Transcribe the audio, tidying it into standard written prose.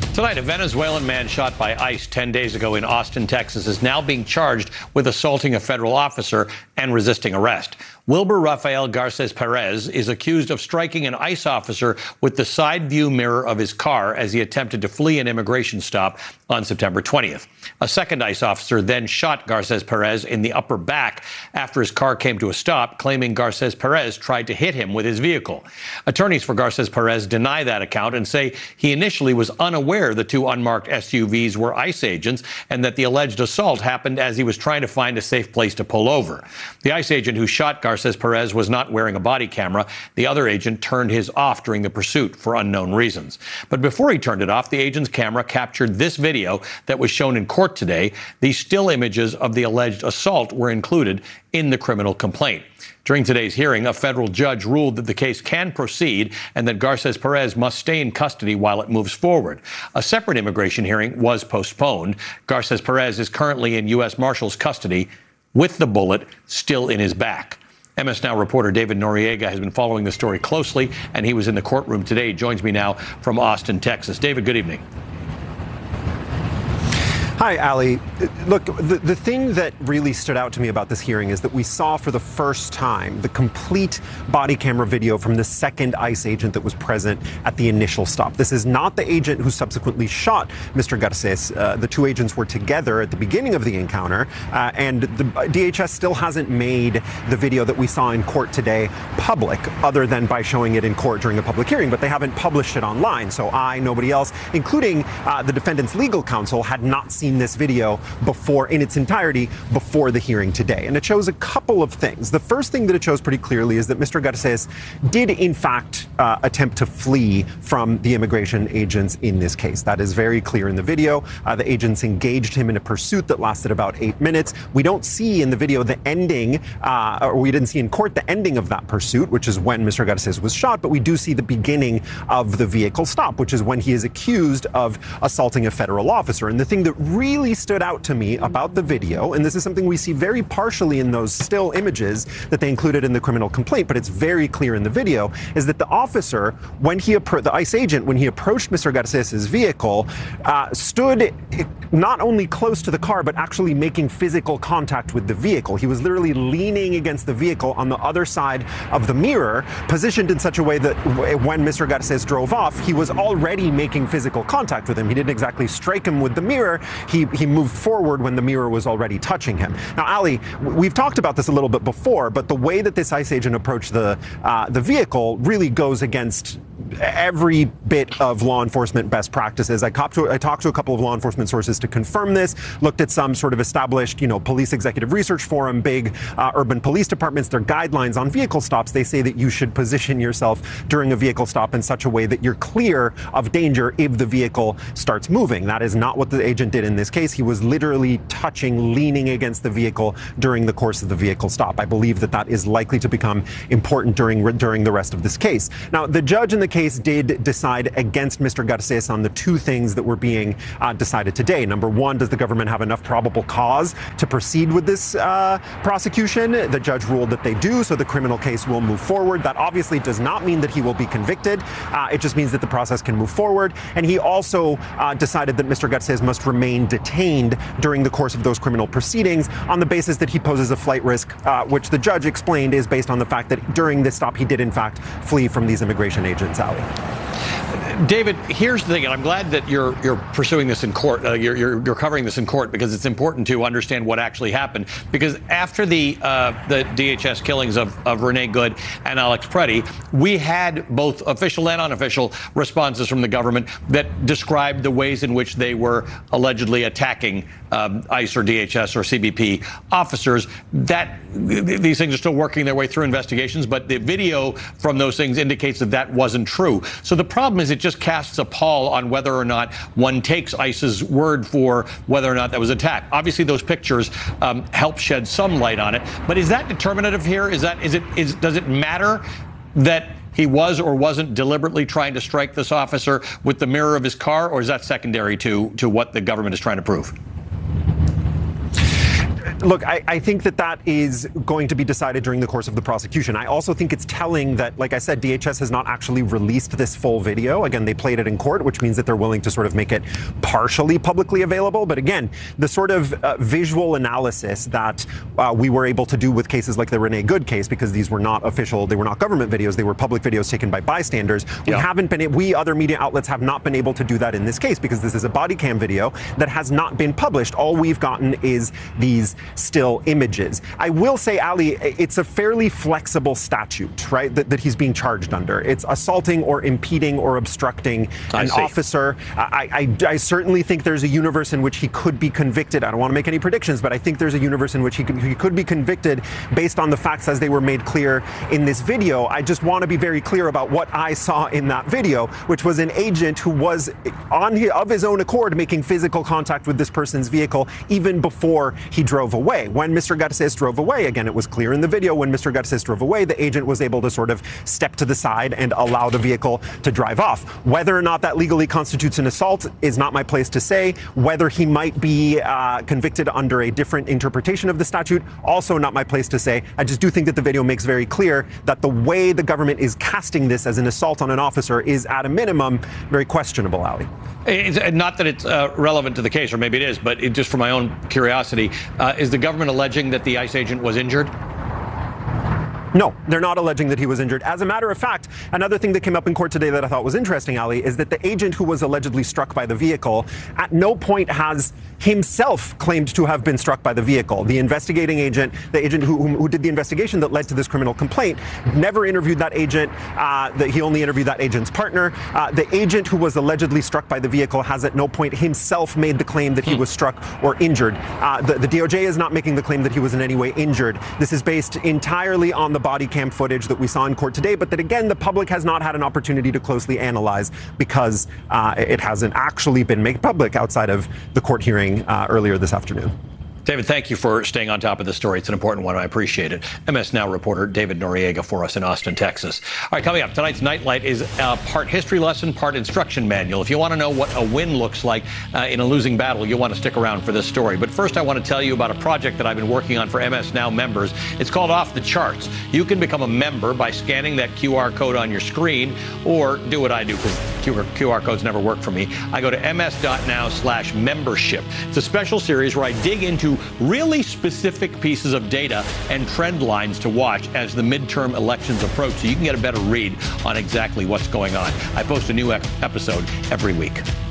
Tonight, a Venezuelan man shot by ICE 10 days ago in Austin, Texas, is now being charged with assaulting a federal officer and resisting arrest. Wilber Rafael Garces Perez is accused of striking an ICE officer with the side view mirror of his car as he attempted to flee an immigration stop on September 20th. A second ICE officer then shot Garces Perez in the upper back after his car came to a stop, claiming Garces Perez tried to hit him with his vehicle. Attorneys for Garces Perez deny that account and say he initially was unaware the two unmarked SUVs were ICE agents and that the alleged assault happened as he was trying to find a safe place to pull over. The ICE agent who shot Garces Perez was not wearing a body camera. The other agent turned his off during the pursuit for unknown reasons. But before he turned it off, the agent's camera captured this video that was shown in court today. These still images of the alleged assault were included in the criminal complaint. During today's hearing, a federal judge ruled that the case can proceed and that Garces Perez must stay in custody while it moves forward. A separate immigration hearing was postponed. Garces Perez is currently in U.S. Marshals custody with the bullet still in his back. MS Now reporter David Noriega has been following the story closely, and he was in the courtroom today. He joins me now from Austin, Texas. David, good evening. Hi, Ali. Look, the thing that really stood out to me about this hearing is that we saw for the first time the complete body camera video from the second ICE agent that was present at the initial stop. This is not the agent who subsequently shot Mr. Garces. The two agents were together at the beginning of the encounter, and the DHS still hasn't made the video that we saw in court today public, other than by showing it in court during a public hearing, but they haven't published it online. So nobody else, including the defendant's legal counsel, had not seen this video before in its entirety before the hearing today. And it shows a couple of things. The first thing that it shows pretty clearly is that Mr. Garces did in fact attempt to flee from the immigration agents in this case. That is very clear in the video. The agents engaged him in a pursuit that lasted about 8 minutes. We don't see in the video the ending, or we didn't see in court the ending of that pursuit, which is when Mr. Garces was shot, but we do see the beginning of the vehicle stop, which is when he is accused of assaulting a federal officer. And the thing that really stood out to me about the video, and this is something we see very partially in those still images that they included in the criminal complaint, but it's very clear in the video, is that the officer, the ICE agent, when he approached Mr. Garces's vehicle, stood not only close to the car, but actually making physical contact with the vehicle. He was literally leaning against the vehicle on the other side of the mirror, positioned in such a way that when Mr. Garces drove off, he was already making physical contact with him. He didn't exactly strike him with the mirror. He moved forward when the mirror was already touching him. Now, Ali, we've talked about this a little bit before, but the way that this ICE agent approached the vehicle really goes against every bit of law enforcement best practices. I talked to a couple of law enforcement sources to confirm this, looked at some sort of established, police executive research forum, big urban police departments, their guidelines on vehicle stops. They say that you should position yourself during a vehicle stop in such a way that you're clear of danger if the vehicle starts moving. That is not what the agent did in this case. He was literally leaning against the vehicle during the course of the vehicle stop. I believe that is likely to become important during the rest of this case. Now, the judge in the case did decide against Mr. Garces on the two things that were being decided today. Number one, does the government have enough probable cause to proceed with this prosecution? The judge ruled that they do, so the criminal case will move forward. That obviously does not mean that he will be convicted. It just means that the process can move forward. And he also decided that Mr. Garces must remain detained during the course of those criminal proceedings on the basis that he poses a flight risk, which the judge explained is based on the fact that during this stop he did in fact flee from these immigration agents, Ali. David, here's the thing, and I'm glad that you're pursuing this in court. You're covering this in court because it's important to understand what actually happened. Because after the DHS killings of Renee Good and Alex Preddy, we had both official and unofficial responses from the government that described the ways in which they were allegedly attacking ICE or DHS or CBP officers. These things are still working their way through investigations, but the video from those things indicates that wasn't true. So the problem is it just casts a pall on whether or not one takes ICE's word for whether or not that was attacked. Obviously, those pictures help shed some light on it. But is that determinative here? Does it matter that he was or wasn't deliberately trying to strike this officer with the mirror of his car, or is that secondary to what the government is trying to prove? Look, I think that is going to be decided during the course of the prosecution. I also think it's telling that, like I said, DHS has not actually released this full video. Again, they played it in court, which means that they're willing to sort of make it partially publicly available. But again, the sort of visual analysis that we were able to do with cases like the Renee Good case, because these were not official, they were not government videos, they were public videos taken by bystanders. We other media outlets have not been able to do that in this case, because this is a body cam video that has not been published. All we've gotten is these still images. I will say, Ali, it's a fairly flexible statute, right, that he's being charged under. It's assaulting or impeding or obstructing an officer. I certainly think there's a universe in which he could be convicted. I don't want to make any predictions, but I think there's a universe in which he could be convicted based on the facts as they were made clear in this video. I just want to be very clear about what I saw in that video, which was an agent who was of his own accord making physical contact with this person's vehicle even before he drove away. When Mr. Garces drove away, again, it was clear in the video, when Mr. Garces drove away, the agent was able to sort of step to the side and allow the vehicle to drive off. Whether or not that legally constitutes an assault is not my place to say. Whether he might be convicted under a different interpretation of the statute, also not my place to say. I just do think that the video makes very clear that the way the government is casting this as an assault on an officer is, at a minimum, very questionable, Ali. It's not that it's relevant to the case, or maybe it is, but just for my own curiosity, is the government alleging that the ICE agent was injured? No, they're not alleging that he was injured. As a matter of fact, another thing that came up in court today that I thought was interesting, Ali, is that the agent who was allegedly struck by the vehicle at no point has himself claimed to have been struck by the vehicle. The investigating agent, the agent who did the investigation that led to this criminal complaint, never interviewed that agent. He only interviewed that agent's partner. The agent who was allegedly struck by the vehicle has at no point himself made the claim that he was struck or injured. The DOJ is not making the claim that he was in any way injured. This is based entirely on the body cam footage that we saw in court today, but that, again, the public has not had an opportunity to closely analyze because it hasn't actually been made public outside of the court hearing earlier this afternoon. David, thank you for staying on top of the story. It's an important one. I appreciate it. MS Now reporter David Noriega for us in Austin, Texas. All right, coming up, tonight's Nightlight is part history lesson, part instruction manual. If you want to know what a win looks like in a losing battle, you'll want to stick around for this story. But first, I want to tell you about a project that I've been working on for MS Now members. It's called Off the Charts. You can become a member by scanning that QR code on your screen, or do what I do, because QR codes never work for me. I go to ms.now/membership. It's a special series where I dig into really specific pieces of data and trend lines to watch as the midterm elections approach, so you can get a better read on exactly what's going on. I post a new episode every week.